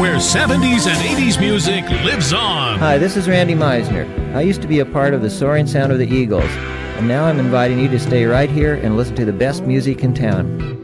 where 70s and 80s music lives on. Hi, this is Randy Meisner. I used to be a part of the Soaring Sound of the Eagles, and now I'm inviting you to stay right here and listen to the best music in town.